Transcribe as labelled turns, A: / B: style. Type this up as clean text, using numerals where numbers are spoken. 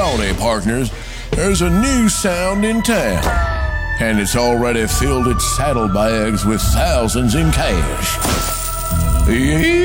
A: Howdy, partners. There's a new sound in town, and it's already filled its saddlebags with thousands in cash. Yeah.